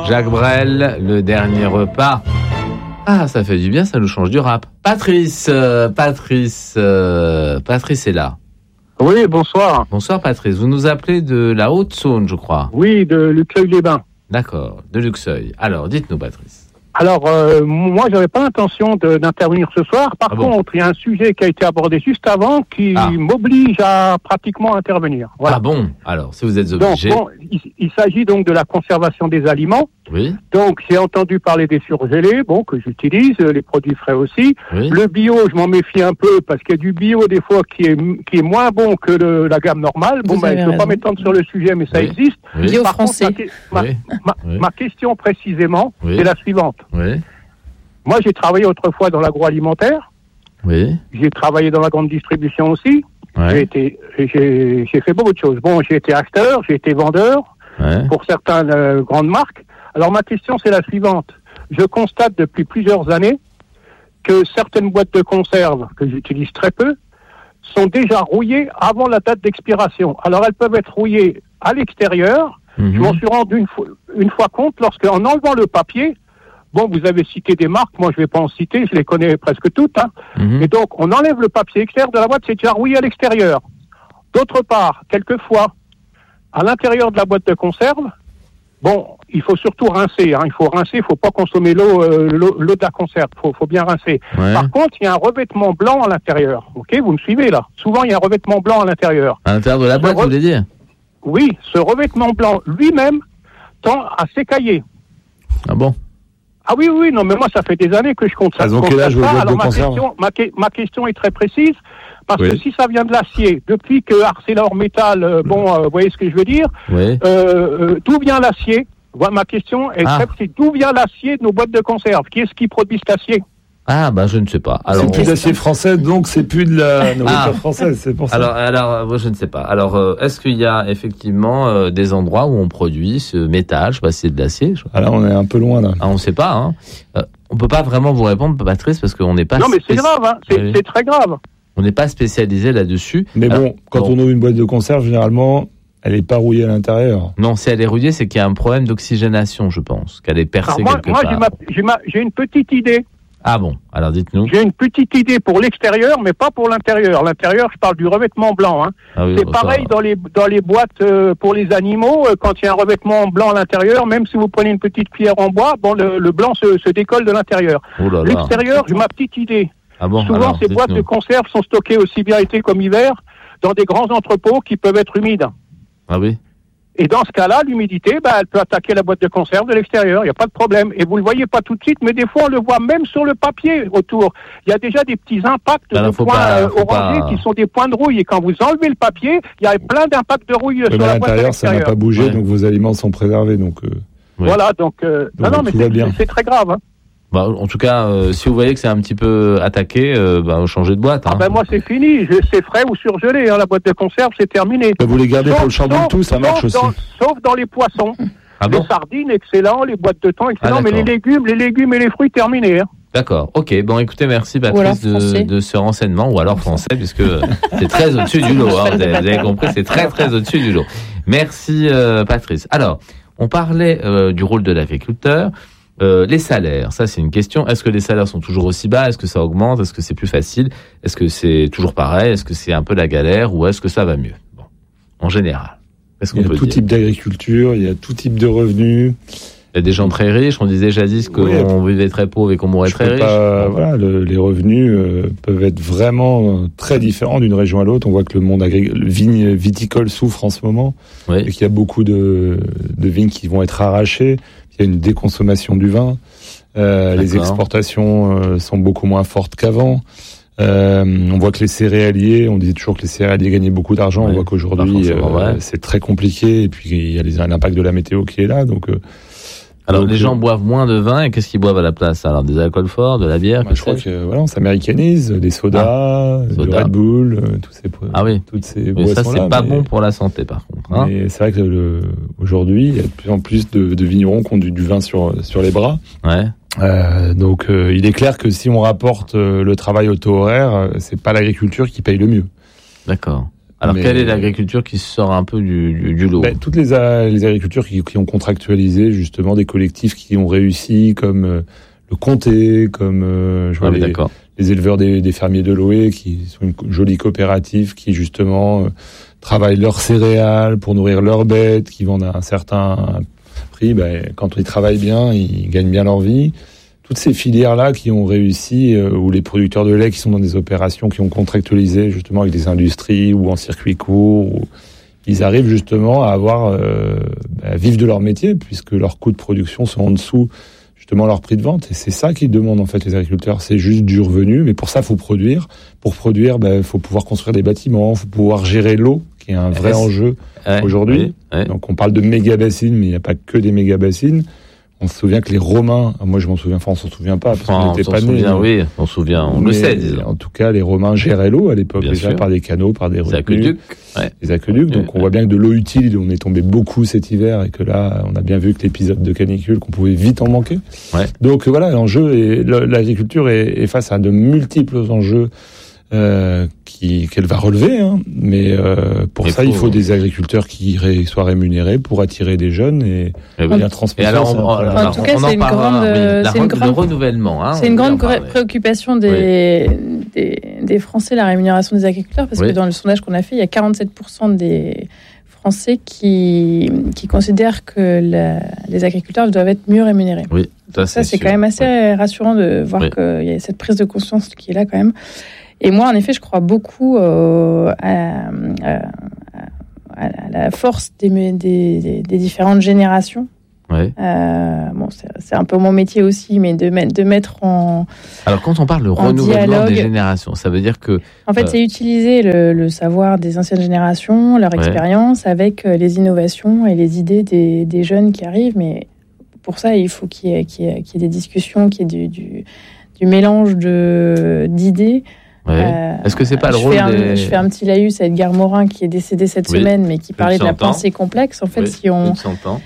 Jacques Brel, le dernier repas. Ah, ça fait du bien, ça nous change du rap. Patrice est là. Oui, bonsoir. Bonsoir Patrice, vous nous appelez de la Haute-Saône, je crois. Oui, de Luxeuil-les-Bains. D'accord, de Luxeuil. Alors, dites-nous Patrice. Alors, moi, j'avais pas l'intention d'intervenir ce soir. Par contre, il y a un sujet qui a été abordé juste avant qui m'oblige à pratiquement intervenir. Voilà. Ah bon? Alors, si vous êtes obligé... Donc, il s'agit donc de la conservation des aliments. Oui. Donc, j'ai entendu parler des surgelés, que j'utilise, les produits frais aussi. Oui. Le bio, je m'en méfie un peu parce qu'il y a du bio des fois qui est moins bon que la gamme normale. Je ne peux pas m'étendre sur le sujet, mais ça existe. Oui. Bio Par français. contre, ma question précisément, c'est la suivante. Oui. Moi, j'ai travaillé autrefois dans l'agroalimentaire. Oui. J'ai travaillé dans la grande distribution aussi. Ouais. J'ai fait beaucoup de choses. J'ai été acheteur, j'ai été vendeur pour certaines grandes marques. Alors, ma question, c'est la suivante. Je constate depuis plusieurs années que certaines boîtes de conserve, que j'utilise très peu, sont déjà rouillées avant la date d'expiration. Alors, elles peuvent être rouillées à l'extérieur. Je m'en suis rendu une fois compte lorsque, en enlevant le papier, vous avez cité des marques, moi je vais pas en citer, je les connais presque toutes, Et donc, on enlève le papier extérieur de la boîte, c'est déjà rouillé à l'extérieur. D'autre part, quelquefois, à l'intérieur de la boîte de conserve, il faut surtout rincer, il faut rincer, il faut pas consommer l'eau de la conserve, faut bien rincer. Ouais. Par contre, il y a un revêtement blanc à l'intérieur, ok, vous me suivez là? Souvent, il y a un revêtement blanc à l'intérieur. À l'intérieur de la boîte, vous voulez dire? Oui, ce revêtement blanc lui-même tend à s'écailler. Ah bon? Ah oui, non, mais moi, ça fait des années que je compte ça. Donc, quel âge, Alors, ma question est très précise, parce que si ça vient de l'acier, depuis que ArcelorMittal, vous voyez ce que je veux dire, d'où vient l'acier? Ma question est très précise. D'où vient l'acier de nos boîtes de conserve? Qui est-ce qui produit cet acier? Ah, je ne sais pas. Alors, c'est plus d'acier français, donc c'est plus de la nourriture française, c'est pour ça. Alors, moi, je ne sais pas. Alors, est-ce qu'il y a effectivement des endroits où on produit ce métal? Je sais pas si c'est de l'acier. Alors, on est un peu loin, là. Ah, on ne sait pas, on peut pas vraiment vous répondre, Patrice, parce qu'on n'est pas... Non, mais c'est grave, c'est très grave. On n'est pas spécialisé là-dessus. Mais quand on ouvre une boîte de conserve, généralement, elle n'est pas rouillée à l'intérieur. Non, si elle est rouillée, c'est qu'il y a un problème d'oxygénation, je pense, qu'elle est percée quelque part. Moi, j'ai une petite idée. Ah bon, alors dites-nous. J'ai une petite idée pour l'extérieur, mais pas pour l'intérieur. L'intérieur, je parle du revêtement blanc. Ah oui, c'est pareil dans les boîtes pour les animaux. Quand il y a un revêtement blanc à l'intérieur, même si vous prenez une petite cuillère en bois, le blanc se décolle de l'intérieur. L'extérieur, j'ai ma petite idée. Ah bon, souvent, alors, ces boîtes de conserve sont stockées aussi bien été comme hiver dans des grands entrepôts qui peuvent être humides. Ah oui. Et dans ce cas-là, l'humidité, elle peut attaquer la boîte de conserve de l'extérieur. Il n'y a pas de problème. Et vous le voyez pas tout de suite, mais des fois, on le voit même sur le papier autour. Il y a déjà des petits impacts de points orangés qui sont des points de rouille. Et quand vous enlevez le papier, il y a plein d'impacts de rouille sur la boîte de l'extérieur. Ça n'a pas bougé, donc vos aliments sont préservés. Donc, voilà, donc non, mais c'est très grave. En tout cas, si vous voyez que c'est un petit peu attaqué, changez de boîte. Moi, c'est fini. C'est frais ou surgelé. La boîte de conserve, c'est terminé. Vous les gardez pour le charbon de tout, ça marche aussi. Sauf dans les poissons. Les sardines, excellent. Les boîtes de thon, excellent. Mais les légumes et les fruits, terminés. D'accord. Ok. Écoutez, merci Patrice de ce renseignement, ou alors français, puisque c'est très au-dessus du lot. Vous avez compris, c'est très très au-dessus du lot. Merci Patrice. Alors, on parlait du rôle de l'agriculteur. Les salaires, ça c'est une question. Est-ce que les salaires sont toujours aussi bas? Est-ce que ça augmente? Est-ce que c'est plus facile? Est-ce que c'est toujours pareil? Est-ce que c'est un peu la galère? Ou est-ce que ça va mieux? En général, il y a tout type d'agriculture, il y a tout type de revenus. Il y a des gens très riches. On disait jadis qu'on vivait très pauvre et qu'on mourrait très riche. Les revenus peuvent être vraiment très différents d'une région à l'autre. On voit que le monde viticole souffre en ce moment, et qu'il y a beaucoup de vignes qui vont être arrachées. Il y a une déconsommation du vin. Les exportations sont beaucoup moins fortes qu'avant. On voit que les céréaliers, on disait toujours que les céréaliers gagnaient beaucoup d'argent. On voit qu'aujourd'hui, c'est très compliqué. Et puis, il y a l'impact de la météo qui est là. Donc, les gens boivent moins de vin, et qu'est-ce qu'ils boivent à la place? Alors, des alcools forts, de la bière? Je crois que on s'américanise, des sodas, de Red Bull, toutes ces boissons-là. Mais ça, c'est pas bon pour la santé, par contre. Mais c'est vrai que aujourd'hui, il y a de plus en plus de vignerons qui ont du vin sur les bras. Donc, il est clair que si on rapporte le travail au taux horaire, c'est pas l'agriculture qui paye le mieux. D'accord. Alors, quelle est l'agriculture qui sort un peu du lot? Toutes les agricultures qui ont contractualisé justement des collectifs qui ont réussi, comme le Comté, comme les éleveurs des fermiers de Loé, qui sont une jolie coopérative qui justement travaillent leurs céréales pour nourrir leurs bêtes, qui vendent à un certain prix. Quand ils travaillent bien, ils gagnent bien leur vie. Toutes ces filières-là qui ont réussi, ou les producteurs de lait qui sont dans des opérations qui ont contractualisé justement avec des industries ou en circuit court, ils arrivent justement à à vivre de leur métier, puisque leurs coûts de production sont en dessous justement leur prix de vente. Et c'est ça qu'ils demandent en fait les agriculteurs, c'est juste du revenu. Mais pour ça, il faut produire. Pour produire, faut pouvoir construire des bâtiments, il faut pouvoir gérer l'eau, qui est un vrai enjeu aujourd'hui. Donc on parle de méga-bassines, mais il n'y a pas que des méga-bassines. On se souvient que les Romains, moi je m'en souviens, on s'en souvient pas, parce qu'on n'était pas nés. Oui, on se souvient, on le sait. En tout cas, les Romains géraient l'eau à l'époque, déjà par des canaux, par des retenues. Des aqueducs. Donc on voit bien que de l'eau utile, on est tombé beaucoup cet hiver, et que là, on a bien vu que l'épisode de canicule, qu'on pouvait vite en manquer. Donc voilà, l'enjeu, l'agriculture est face à de multiples enjeux qu'elle va relever, mais pour ça il faut des agriculteurs qui soient rémunérés pour attirer des jeunes et bien transmettre. En tout cas, c'est une grande renouvellement. C'est une grande préoccupation des Français, la rémunération des agriculteurs, parce que dans le sondage qu'on a fait, il y a 47% des Français qui considèrent que les agriculteurs doivent être mieux rémunérés. Oui, ça c'est quand même assez rassurant de voir qu'il y a cette prise de conscience qui est là quand même. Et moi, en effet, je crois beaucoup à la force des différentes générations. C'est un peu mon métier aussi, mais de mettre en Alors, quand on parle de renouvellement dialogue, des générations, ça veut dire que... En fait, c'est utiliser le savoir des anciennes générations, leur expérience, avec les innovations et les idées des jeunes qui arrivent. Mais pour ça, il faut qu'il y ait des discussions, qu'il y ait du mélange d'idées. Est-ce que c'est pas le rôle Je fais un petit laïus à Edgar Morin qui est décédé cette semaine, mais qui parlait de la pensée complexe. En fait, si on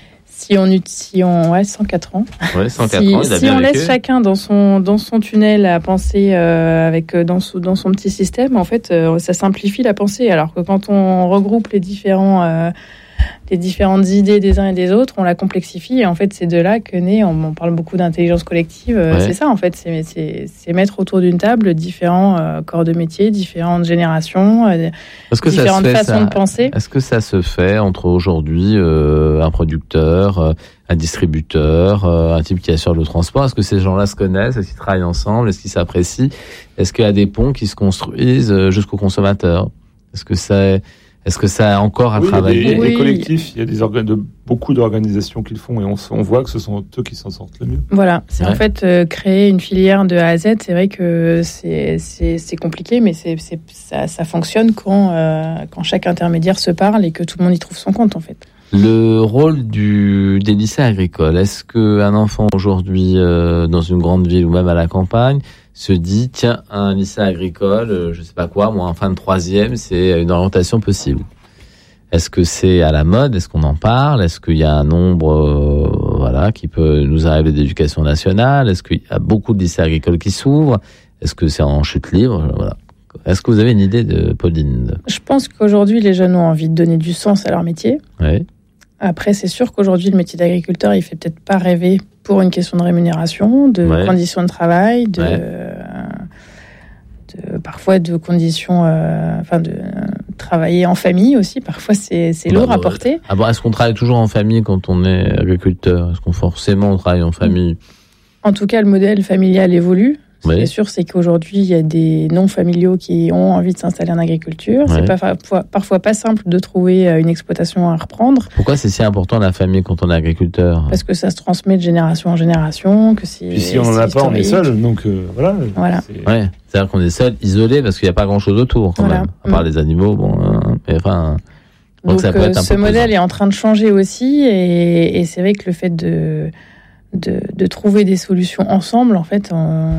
104 ans. 104 si on laisse chacun dans son tunnel à penser dans son petit système, en fait, ça simplifie la pensée. Alors que quand on regroupe les différentes idées des uns et des autres, on la complexifie. Et en fait, c'est de là que naît, on parle beaucoup d'intelligence collective. C'est ça, en fait. C'est mettre autour d'une table différents corps de métier, différentes générations, différentes façons de penser. Est-ce que ça se fait entre aujourd'hui un producteur, un distributeur, un type qui assure le transport? Est-ce que ces gens-là se connaissent? Est-ce qu'ils travaillent ensemble? Est-ce qu'ils s'apprécient? Est-ce qu'il y a des ponts qui se construisent jusqu'au consommateur? Est-ce que ça a encore à travailler? Les collectifs, il y a beaucoup d'organisations qui le font, et on voit que ce sont eux qui s'en sortent le mieux. Voilà, c'est en fait créer une filière de A à Z. C'est vrai que c'est compliqué, mais ça fonctionne quand chaque intermédiaire se parle et que tout le monde y trouve son compte, en fait. Le rôle des lycées agricoles, est-ce qu'un enfant aujourd'hui dans une grande ville ou même à la campagne se dit, tiens, un lycée agricole, je sais pas quoi, moi en fin de 3e, c'est une orientation possible? Est-ce que c'est à la mode? Est-ce qu'on en parle? Est-ce qu'il y a un nombre qui peut nous arriver d'éducation nationale? Est-ce qu'il y a beaucoup de lycées agricoles qui s'ouvrent? Est-ce que c'est en chute libre? Est-ce que vous avez une idée, Pauline? Je pense qu'aujourd'hui, les jeunes ont envie de donner du sens à leur métier. Oui. Après, c'est sûr qu'aujourd'hui, le métier d'agriculteur, il fait peut-être pas rêver pour une question de rémunération, de conditions de travail, parfois de conditions, de travailler en famille aussi. Parfois, c'est lourd à porter. Est-ce qu'on travaille toujours en famille quand on est agriculteur? Est-ce qu'on forcément travaille en famille? En tout cas, le modèle familial évolue. Ce qui est sûr, c'est qu'aujourd'hui, il y a des non-familiaux qui ont envie de s'installer en agriculture. C'est parfois pas simple de trouver une exploitation à reprendre. Pourquoi c'est si important la famille quand on est agriculteur? Parce que ça se transmet de génération en génération. Puis si on n'en a pas, on est seul. Donc voilà. C'est-à-dire qu'on est seul, isolé, parce qu'il n'y a pas grand-chose autour quand même. À part les animaux, donc ça peut être un ce modèle est en train de changer aussi. Et c'est vrai que le fait de trouver des solutions ensemble, en fait,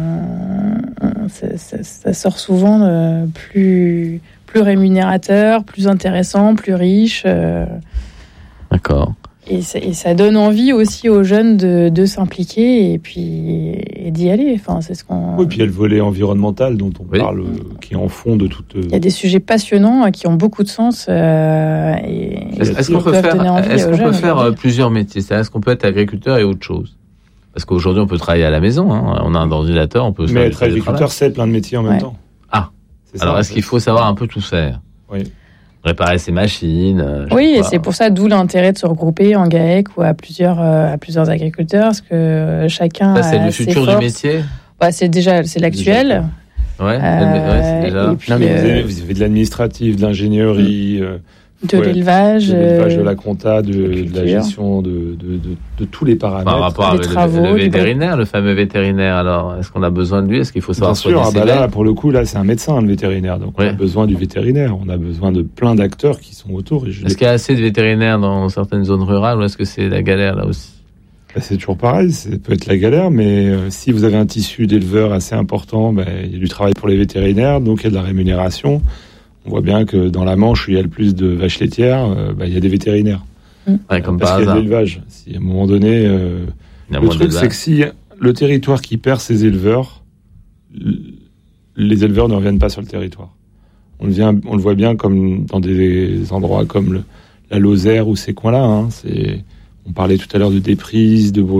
ça sort souvent plus rémunérateur, plus intéressant, plus riche. D'accord. Et ça donne envie aussi aux jeunes de s'impliquer et d'y aller. Enfin, c'est ce qu'on... Oui, puis il y a le volet environnemental dont on parle, qui est en fond de toute... Il y a des sujets passionnants qui ont beaucoup de sens. Est-ce qu'on peut faire plusieurs métiers? Est-ce qu'on peut être agriculteur et autre chose? Parce qu'aujourd'hui, on peut travailler à la maison. Hein. On a un ordinateur, on peut... Mais être agriculteur, c'est plein de métiers en même temps. Ah, alors est-ce qu'il faut savoir un peu tout faire? Oui. Réparer ses machines. Oui, et c'est pour ça d'où l'intérêt de se regrouper en GAEC ou à plusieurs agriculteurs, parce que chacun. Ça, c'est le futur du métier. C'est l'actuel. Ouais, c'est déjà. Puis, non, mais vous avez de l'administratif, de l'ingénierie, de l'élevage, de la compta, de la gestion de tous les paramètres. Par rapport avec le vétérinaire, le fameux vétérinaire, alors, est-ce qu'on a besoin de lui? Est-ce qu'il faut savoir? Bien sûr, là, pour le coup, là, c'est un médecin, le vétérinaire. Donc, on a besoin du vétérinaire. On a besoin de plein d'acteurs qui sont autour. Est-ce qu'il y a assez de vétérinaires dans certaines zones rurales ou est-ce que c'est la galère, là aussi? C'est toujours pareil, ça peut être la galère, mais si vous avez un tissu d'éleveurs assez important, il y a du travail pour les vétérinaires, donc il y a de la rémunération. On voit bien que dans la Manche, où il y a le plus de vaches laitières, il y a des vétérinaires. Comme parce qu'il y a de l'élevage. Si à un moment donné, le truc, c'est que si le territoire qui perd ses éleveurs, les éleveurs ne reviennent pas sur le territoire. On le voit bien comme dans des endroits comme la Lozère ou ces coins-là. Hein, on parlait tout à l'heure de déprises, de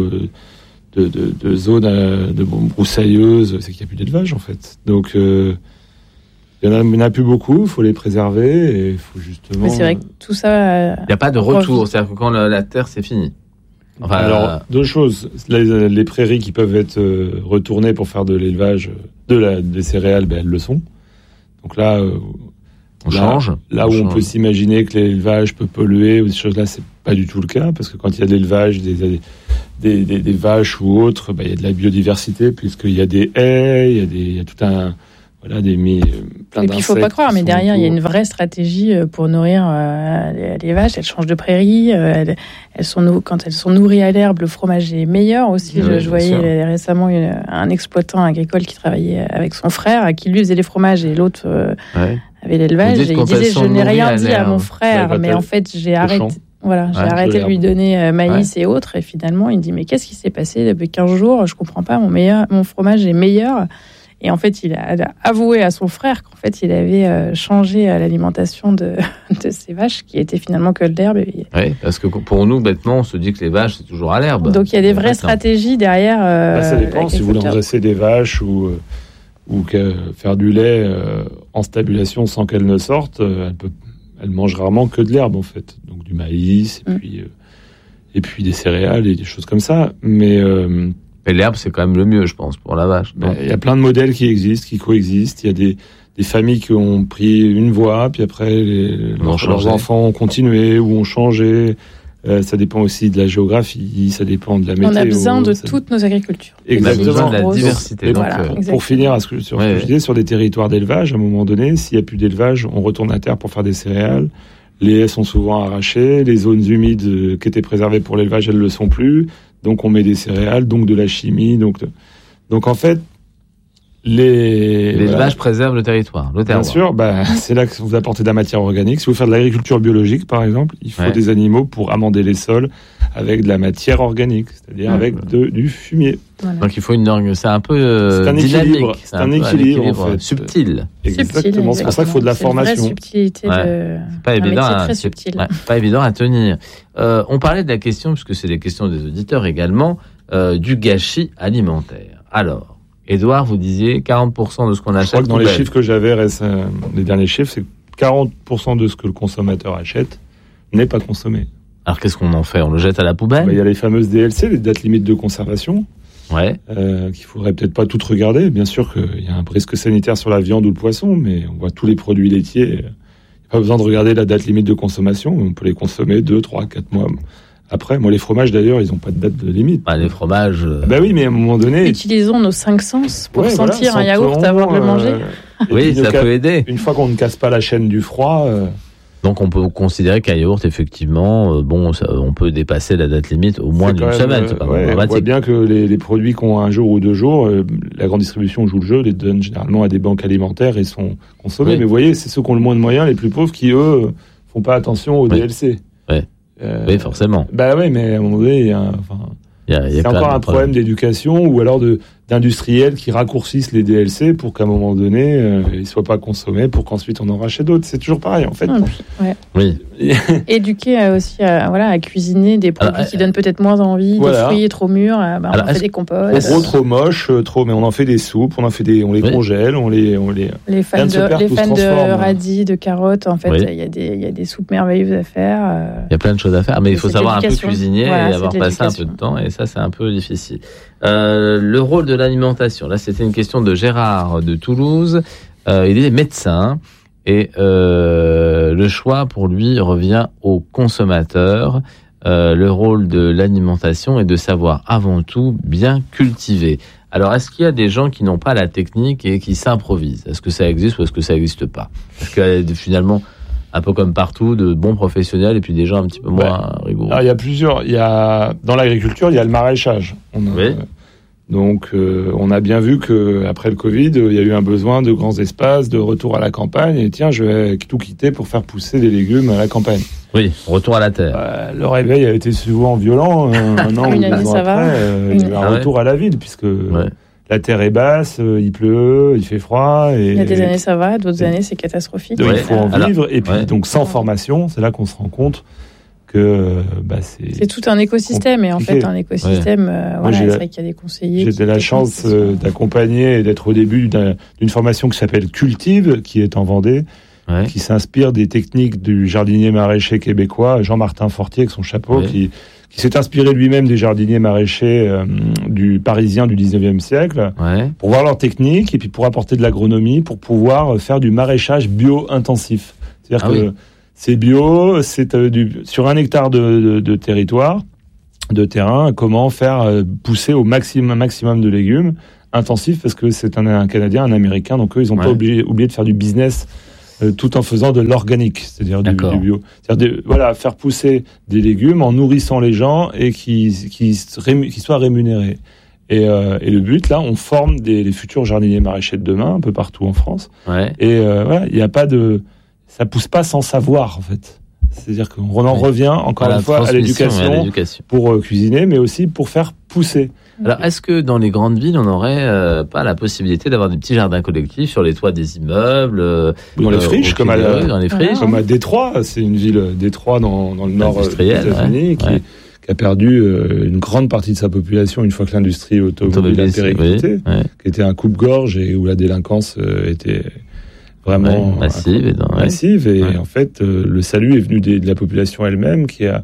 zones de broussailleuses. C'est qu'il n'y a plus d'élevage, en fait. Donc... il n'y en a plus beaucoup, il faut les préserver et il faut justement... Mais c'est vrai que tout ça... Il n'y a pas de retour, c'est-à-dire que quand la terre, c'est fini. Enfin, alors, deux choses. Les prairies qui peuvent être retournées pour faire de l'élevage, des céréales, elles le sont. Donc là... on change. Là où on peut s'imaginer que l'élevage peut polluer ou des choses là, c'est pas du tout le cas, parce que quand il y a de l'élevage, des vaches ou autres, il y a de la biodiversité, puisqu'il y a des haies, il y a tout un... Voilà, plein d'insectes. Et puis il faut pas croire, mais derrière il y a une vraie stratégie pour nourrir les vaches. Elles changent de prairie, quand elles sont nourries à l'herbe, le fromage est meilleur aussi. Oui, je voyais récemment un exploitant agricole qui travaillait avec son frère, qui lui faisait les fromages et l'autre avait l'élevage. Et il disait je n'ai rien dit à mon frère, mais en fait j'ai arrêté. Voilà, j'ai arrêté de lui donner maïs et autres. Et finalement il dit mais qu'est-ce qui s'est passé depuis 15 jours? Je comprends pas. Mon fromage est meilleur. Et en fait, il a avoué à son frère qu'en fait, il avait changé l'alimentation de ses vaches, qui était finalement que de l'herbe. Oui, parce que pour nous, bêtement, on se dit que les vaches, c'est toujours à l'herbe. Donc, il y a des vraies stratégies derrière. Ça dépend. Si vous voulez engraisser des vaches ou faire du lait en stabulation sans qu'elles ne sortent, elles mangent rarement que de l'herbe, en fait. Donc, du maïs, et puis des céréales et des choses comme ça. Mais l'herbe, c'est quand même le mieux, je pense, pour la vache. Il y a plein de modèles qui existent, qui coexistent. Il y a des familles qui ont pris une voie, puis après, leurs enfants ont continué ou ont changé. Ça dépend aussi de la géographie, ça dépend de la météo. On a besoin de toutes nos agricultures. Exactement. On a besoin de la diversité. Pour finir sur ce que je disais, sur des territoires d'élevage, à un moment donné, s'il n'y a plus d'élevage, on retourne à terre pour faire des céréales. Les haies sont souvent arrachées, les zones humides qui étaient préservées pour l'élevage, elles ne le sont plus. Donc on met des céréales, donc de la chimie. Donc en fait, l'élevage préserve le territoire, le terroir. Bien sûr, c'est là que vous apportez de la matière organique. Si vous faites de l'agriculture biologique, par exemple, il faut des animaux pour amender les sols avec de la matière organique, c'est-à-dire avec du fumier. Voilà. Donc il faut c'est un peu dynamique. C'est un équilibre en fait. Subtil. Exactement. C'est pour ça qu'il faut de la formation. C'est une vraie subtilité c'est pas évident. Très subtil. Pas évident à tenir. On parlait de la question, puisque c'est des questions des auditeurs également, du gâchis alimentaire. Alors, Édouard, vous disiez 40% de ce qu'on achète. Je crois que dans les chiffres que j'avais, les derniers chiffres, c'est 40% de ce que le consommateur achète n'est pas consommé. Alors qu'est-ce qu'on en fait? On le jette à la poubelle? Il y a les fameuses DLC, les dates limites de conservation. Qu'il faudrait peut-être pas toutes regarder. Bien sûr qu'il y a un risque sanitaire sur la viande ou le poisson, mais on voit tous les produits laitiers. Il n'y a pas besoin de regarder la date limite de consommation. On peut les consommer 2, 3, 4 mois après. Moi, les fromages, d'ailleurs, ils n'ont pas de date de limite. Les fromages... oui, mais à un moment donné... Utilisons nos 5 sens pour sentir un yaourt avant de le manger. Oui, ça peut aider. Une fois qu'on ne casse pas la chaîne du froid... Donc on peut considérer qu'un yaourt, effectivement, on peut dépasser la date limite au moins d'une semaine. C'est pas on voit bien que les produits qui ont 1 jour ou 2 jours, la grande distribution joue le jeu, les donne généralement à des banques alimentaires et sont consommés. Mais vous voyez, c'est ceux qui ont le moins de moyens, les plus pauvres, qui eux font pas attention aux DLC. Oui, forcément. Bah oui, mais à un moment donné, il y a c'est encore un problème d'éducation ou alors d'industriels qui raccourcissent les DLC pour qu'à un moment donné, ils ne soient pas consommés pour qu'ensuite on en rachète d'autres. C'est toujours pareil, en fait. Oui. Éduquer aussi à cuisiner des produits qui donnent peut-être moins envie, des fruits trop mûrs, on en fait des composts. Trop moches, mais on en fait des soupes, on les congèle, on les fans de radis, de carottes, en fait, il y a des soupes merveilleuses à faire. Il y a plein de choses à faire, mais il faut savoir un peu cuisiner et avoir passé un peu de temps, et ça, c'est un peu difficile. Le rôle de l'alimentation, là, c'était une question de Gérard de Toulouse. Il est médecin. Et le choix, pour lui, revient au consommateur. Le rôle de l'alimentation est de savoir, avant tout, bien cultiver. Alors, est-ce qu'il y a des gens qui n'ont pas la technique et qui s'improvisent ? Est-ce que ça existe ou est-ce que ça n'existe pas ? Parce que finalement, un peu comme partout, de bons professionnels et puis des gens un petit peu moins rigoureux. Alors, il y a plusieurs. Dans l'agriculture, il y a le maraîchage. Donc, on a bien vu qu'après le Covid, il y a eu un besoin de grands espaces, de retour à la campagne. Et tiens, je vais tout quitter pour faire pousser des légumes à la campagne. Oui, retour à la terre. Le réveil a été souvent violent. Un an ou 2 ans après, il y a eu un retour à la ville, puisque la terre est basse, il pleut, il fait froid. Et, il y a des années, ça va, d'autres années, c'est catastrophique. Il faut en vivre. Et puis, donc, sans formation, c'est là qu'on se rend compte que c'est tout un écosystème, et en fait un écosystème c'est vrai qu'il y a des conseillers. J'ai la chance d'accompagner et d'être au début d'une formation qui s'appelle Cultive, qui est en Vendée, qui s'inspire des techniques du jardinier maraîcher québécois Jean-Martin Fortier avec son chapeau, qui s'est inspiré lui-même des jardiniers maraîchers du parisien du 19e siècle, pour voir leurs techniques et puis pour apporter de l'agronomie, pour pouvoir faire du maraîchage bio-intensif. C'est-à-dire que c'est bio, c'est sur 1 hectare de territoire, de terrain, comment faire pousser au maximum de légumes intensifs, parce que c'est un Canadien, un Américain, donc eux, ils n'ont pas oublié de faire du business tout en faisant de l'organique, c'est-à-dire du bio. C'est-à-dire faire pousser des légumes en nourrissant les gens et qui soient rémunérés. Et le but, là, on forme les futurs jardiniers maraîchers de demain, un peu partout en France. Et il n'y a pas de... Ça pousse pas sans savoir, en fait. C'est-à-dire qu'on en revient encore une fois à l'éducation pour cuisiner, mais aussi pour faire pousser. Alors, est-ce que dans les grandes villes, on n'aurait pas la possibilité d'avoir des petits jardins collectifs sur les toits des immeubles, dans les friches, comme à Détroit, c'est une ville Détroit dans le nord des États-Unis qui a perdu une grande partie de sa population une fois que l'industrie automobile a périclité, qui était un coupe-gorge et où la délinquance était vraiment massive et en fait le salut est venu de la population elle-même qui a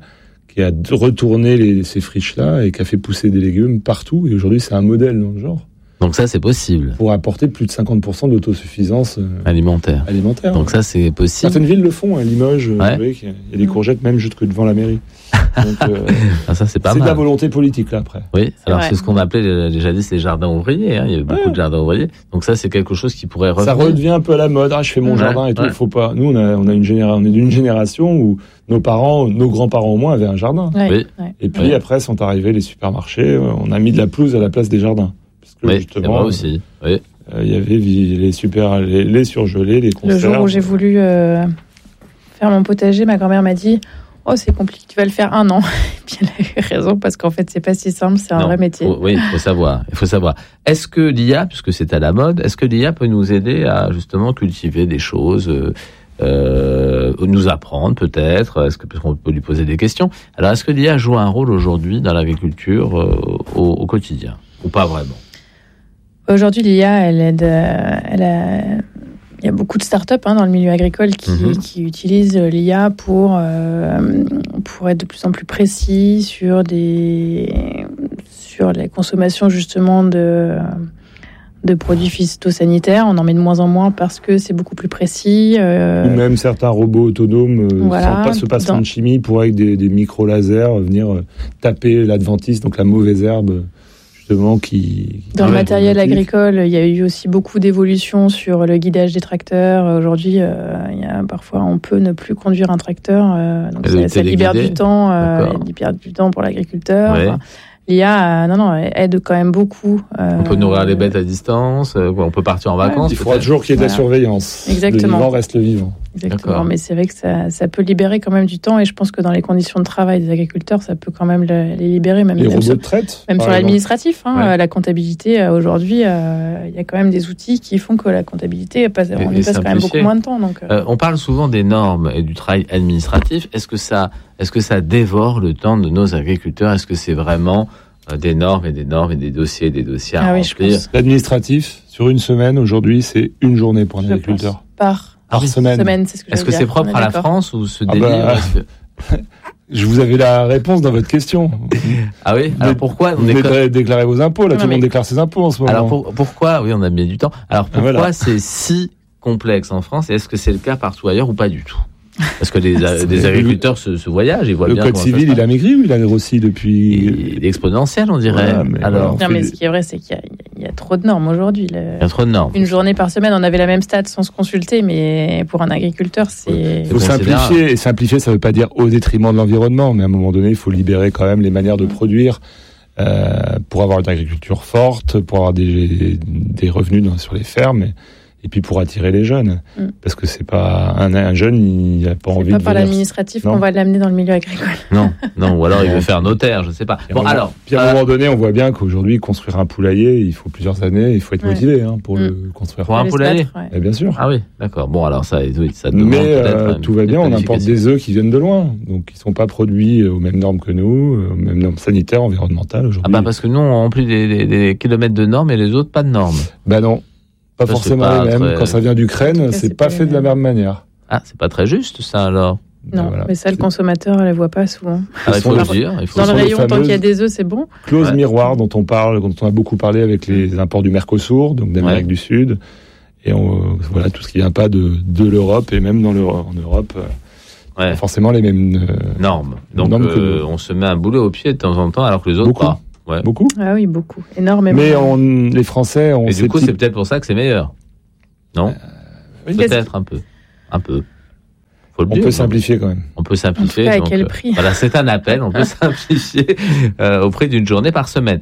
retourné ces friches-là et qui a fait pousser des légumes partout, et aujourd'hui c'est un modèle dans le genre. Donc ça, c'est possible. Pour apporter plus de 50% d'autosuffisance alimentaire. Donc ça, c'est possible. Certaines villes le font, Limoges, vous voyez, il y a des courgettes même jusque devant la mairie. Donc, ça, c'est pas mal. C'est de la volonté politique, là, après. Oui, c'est ce qu'on appelait jadis les jardins ouvriers. Il y avait beaucoup de jardins ouvriers. Donc ça, c'est quelque chose qui pourrait revenir. Ça redevient un peu à la mode. Je fais mon jardin et tout. Il faut pas. Nous, on est d'une génération où nos parents, nos grands-parents au moins, avaient un jardin. Et puis après sont arrivés les supermarchés. On a mis de la pelouse à la place des jardins. Justement, aussi. Il y avait les surgelés, les conserves. Le jour où j'ai voulu faire mon potager, ma grand-mère m'a dit « Oh, c'est compliqué, tu vas le faire 1 an. » Et puis elle a eu raison, parce qu'en fait, c'est pas si simple, c'est un vrai métier. Il faut savoir. Est-ce que l'IA, puisque c'est à la mode, est-ce que l'IA peut nous aider à justement cultiver des choses, nous apprendre peut-être, parce qu'on peut lui poser des questions. Alors, est-ce que l'IA joue un rôle aujourd'hui dans l'agriculture au quotidien, ou pas vraiment ? Aujourd'hui, l'IA, elle aide. Il y a beaucoup de startups dans le milieu agricole qui utilisent l'IA pour être de plus en plus précis sur la consommation justement de produits phytosanitaires. On en met de moins en moins parce que c'est beaucoup plus précis. Ou même certains robots autonomes se passant de chimie pour avec des micro-lasers venir taper l'adventice, donc la mauvaise herbe. Dans le matériel agricole, il y a eu aussi beaucoup d'évolutions sur le guidage des tracteurs. Aujourd'hui, parfois, on peut ne plus conduire un tracteur. Donc ça libère du temps. Il libère du temps pour l'agriculteur. l'IA, aide quand même beaucoup. On peut nourrir les bêtes à distance, on peut partir en vacances. Il faudra toujours qu'il y ait de la surveillance. Exactement. Le vivant reste le vivant. Exactement, d'accord. Mais c'est vrai que ça peut libérer quand même du temps, et je pense que dans les conditions de travail des agriculteurs, ça peut quand même les libérer. Même les robots de traite, même sur l'administratif, la comptabilité, aujourd'hui, il y a quand même des outils qui font que la comptabilité, on y passe quand même beaucoup moins de temps. Donc, on parle souvent des normes et du travail administratif. Est-ce que ça dévore le temps de nos agriculteurs? Est-ce que c'est vraiment des normes et des dossiers à remplir? L'administratif, sur une semaine, aujourd'hui, c'est une journée pour un agriculteur. Par semaine, c'est ce que Est-ce que c'est propre à la France ou ce délire Je vous avais la réponse dans votre question. Ah oui. Alors pourquoi vous déclarez vos impôts? Là, tout le monde déclare ses impôts en ce moment. Alors pourquoi? Oui, on a mis du temps. Alors pourquoi c'est si complexe en France? Et est ce que c'est le cas partout ailleurs ou pas du tout? Parce que des agriculteurs se voyagent, ils voient bien. Le code civil, il a maigri ou il a grossi depuis? Il est exponentiel, on dirait. Mais ce qui est vrai, c'est qu'il y a trop de normes aujourd'hui. Il y a trop de normes. Une journée par semaine, on avait la même stat sans se consulter, mais pour un agriculteur, c'est... Il faut simplifier, et simplifier, ça ne veut pas dire au détriment de l'environnement, mais à un moment donné, il faut libérer quand même les manières de produire pour avoir une agriculture forte, pour avoir des revenus sur les fermes. Et puis pour attirer les jeunes, parce que c'est pas un jeune, il n'a pas envie de. C'est pas par l'administratif qu'on va l'amener dans le milieu agricole. Non, ou alors il veut faire notaire, je sais pas. Puis à un moment donné, on voit bien qu'aujourd'hui, construire un poulailler, il faut plusieurs années, il faut être motivé pour le construire. Pour un poulailler, bien sûr. Ah oui, d'accord. Bon, alors ça demande. Mais tout va bien, on importe des œufs qui viennent de loin, donc ils sont pas produits aux mêmes normes que nous, aux mêmes normes sanitaires, environnementales aujourd'hui. Parce que nous, on remplit des kilomètres de normes et les autres pas de normes. Non. Pas forcément les mêmes. Quand ça vient d'Ukraine, c'est pas fait de la même manière. Ah, c'est pas très juste ça alors. Non, mais ça, le consommateur ne le voit pas souvent. Il faut le dire. Dans le rayon, tant qu'il y a des œufs, c'est bon. Clause miroir dont on a beaucoup parlé avec les imports du Mercosur, donc d'Amérique du Sud. Et tout ce qui vient pas de l'Europe, et même en Europe, pas forcément les mêmes normes. Donc on se met un boulet au pied de temps en temps, alors que les autres pas. Ouais. Beaucoup. Ah oui, beaucoup. Énormément. Mais les Français ont... Et du coup, c'est peut-être pour ça que c'est meilleur. Non peut-être un peu. Faut le dire, on peut simplifier quand même. On peut simplifier. À quel prix? Voilà, c'est un appel. On peut simplifier au prix d'une journée par semaine.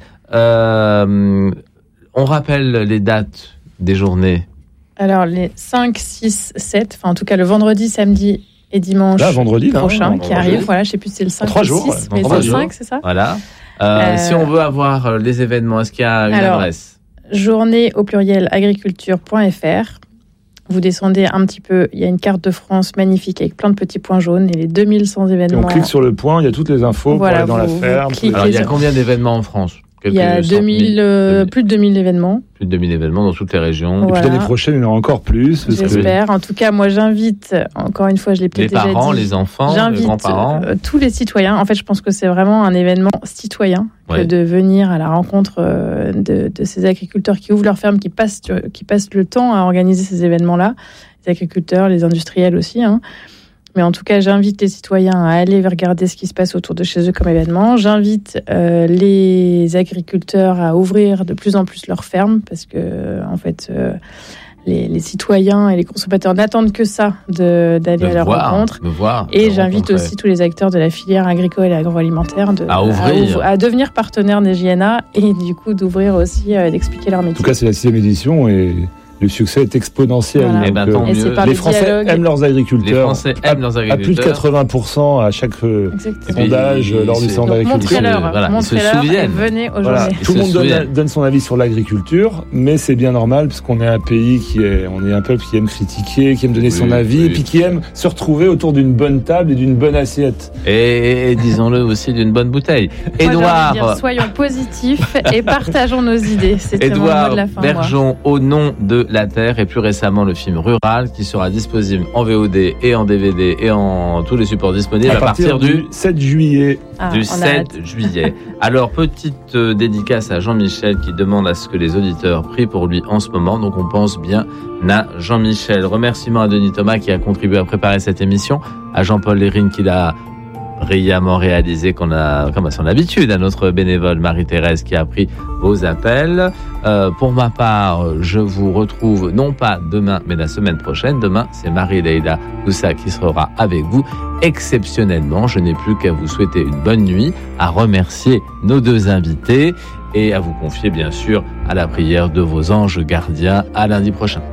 On rappelle les dates des journées. Alors, les 5, 6, 7, en tout cas le vendredi, samedi et dimanche prochain qui arrive. Voilà, je ne sais plus si c'est le 5 ou le 6, mais c'est le 5, c'est ça? Voilà. Si on veut avoir les événements, est-ce qu'il y a une adresse? Journée au pluriel agriculture.fr. Vous descendez un petit peu, il y a une carte de France magnifique avec plein de petits points jaunes et les 2100 événements. Et on clique sur le point, il y a toutes les infos pour aller dans la ferme. Alors il y a combien d'événements en France? Il y a plus de 2000 événements. Plus de 2000 événements dans toutes les régions. Et puis l'année prochaine, il y en aura encore plus. J'espère. En tout cas, moi, j'invite, encore une fois, je l'ai peut-être déjà dit. Les parents, les enfants, les grands-parents. Tous les citoyens. En fait, je pense que c'est vraiment un événement citoyen que de venir à la rencontre de ces agriculteurs qui ouvrent leur ferme, qui passent le temps à organiser ces événements-là. Les agriculteurs, les industriels aussi, Mais en tout cas, j'invite les citoyens à aller regarder ce qui se passe autour de chez eux comme événement. J'invite les agriculteurs à ouvrir de plus en plus leurs fermes parce que, en fait, les citoyens et les consommateurs n'attendent que ça d'aller à leur rencontre. Et j'invite aussi tous les acteurs de la filière agricole et agroalimentaire à devenir partenaires des JNA et du coup d'ouvrir aussi, d'expliquer leur métier. En tout cas, c'est la 6e édition et le succès est exponentiel. Voilà. Les Français aiment leurs agriculteurs. À plus de 80% à chaque sondage lors du centre d'agriculture. Montrez-leur et venez aux journées. Tout le monde donne son avis sur l'agriculture, mais c'est bien normal parce qu'on est un pays on est un peuple qui aime critiquer, qui aime donner son avis et puis qui aime se retrouver autour d'une bonne table et d'une bonne assiette. Et disons-le aussi d'une bonne bouteille. Édouard, soyons positifs et partageons nos idées. C'était mon mot de la fin. Bergeon, au nom de La Terre et plus récemment le film Rural qui sera disponible en VOD et en DVD et en tous les supports disponibles à partir du 7 juillet. Du 7 juillet. Alors, petite dédicace à Jean-Michel qui demande à ce que les auditeurs prient pour lui en ce moment. Donc, on pense bien à Jean-Michel. Remerciements à Denis Thomas qui a contribué à préparer cette émission, à Jean-Paul Lérine qui l'a brillamment réalisé comme à son habitude à notre bénévole Marie-Thérèse qui a pris vos appels. Pour ma part, je vous retrouve non pas demain, mais la semaine prochaine. Demain, c'est Marie-Leïla Coussa qui sera avec vous. Exceptionnellement, je n'ai plus qu'à vous souhaiter une bonne nuit, à remercier nos deux invités et à vous confier bien sûr à la prière de vos anges gardiens. À lundi prochain.